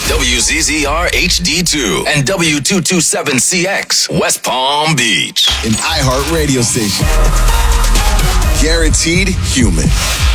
WZZR HD2 and W227CX, West Palm Beach. An iHeart radio station. Guaranteed human.